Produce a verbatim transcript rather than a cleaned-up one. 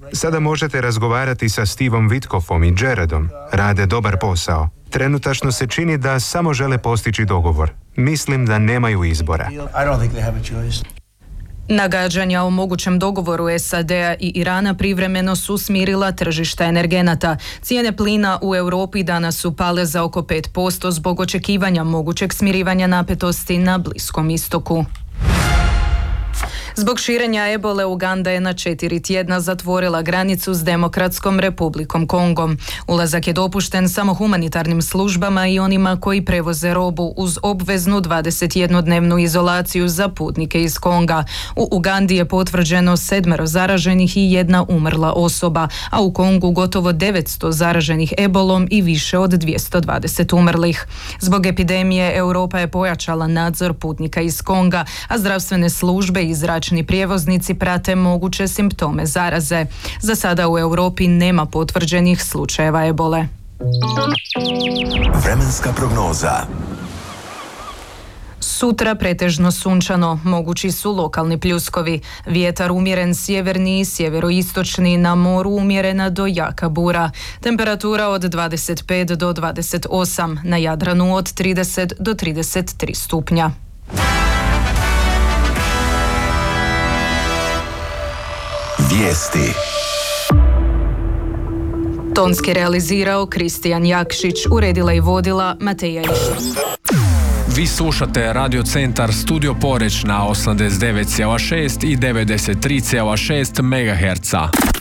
Sada možete razgovarati sa Stevom Witkoffom i Jaredom. Rade dobar posao. Trenutačno se čini da samo žele postići dogovor. Mislim da nemaju izbora. Nagađanja o mogućem dogovoru S A D-a i Irana privremeno su smirila tržišta energenata. Cijene plina u Europi danas su pale za oko pet posto zbog očekivanja mogućeg smirivanja napetosti na Bliskom istoku. Zbog širenja ebole, Uganda je na četiri tjedna zatvorila granicu s Demokratskom republikom Kongom. Ulazak je dopušten samo humanitarnim službama i onima koji prevoze robu uz obveznu dvadesetjednodnevnu izolaciju za putnike iz Konga. U Ugandi je potvrđeno sedmero zaraženih i jedna umrla osoba, a u Kongu gotovo devetsto zaraženih ebolom i više od dvjesto dvadeset umrlih. Zbog epidemije Europa je pojačala nadzor putnika iz Konga, a zdravstvene službe i zračni prijevoznici prate moguće simptome zaraze. Za sada u Europi nema potvrđenih slučajeva ebole. Vremenska prognoza. Sutra pretežno sunčano, mogući su lokalni pljuskovi. Vjetar umjeren sjeverni i sjeveroistočni, na moru umjerena do jaka bura. Temperatura od dvadeset pet do dvadeset osam, na Jadranu od trideset do trideset tri stupnja. Vijesti. Tonski realizirao Kristijan Jakšić, uredila i vodila Mateja Išt. Vi slušate Radio Centar Studio Poreć na osamdeset devet zarez šest i devedeset tri zarez šest megaherca.